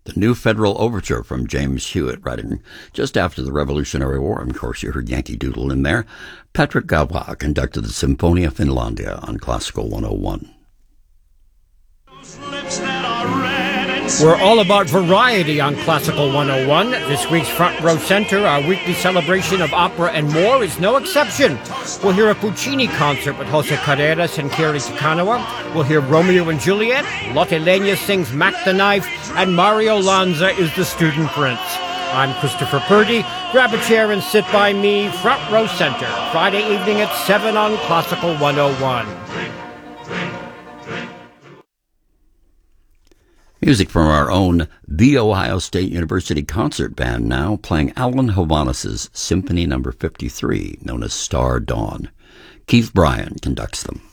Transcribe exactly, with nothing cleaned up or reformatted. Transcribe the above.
the new Federal Overture from James Hewitt, writing just after the Revolutionary War. Of course, you heard Yankee Doodle in there. Patrick Galois conducted the Symphonia Finlandia on Classical one oh one. We're all about variety on Classical one oh one. This week's Front Row Center, our weekly celebration of opera and more, is no exception. We'll hear a Puccini concert with Jose Carreras and Kerry Takanawa. We'll hear Romeo and Juliet. Lotte Lenya sings Mac the Knife. And Mario Lanza is the student prince. I'm Christopher Purdy. Grab a chair and sit by me. Front Row Center, Friday evening at seven on Classical one oh one. Music from our own The Ohio State University Concert Band now, playing Alan Hovhannis's Symphony Number fifty-three, known as Star Dawn. Keith Bryan conducts them.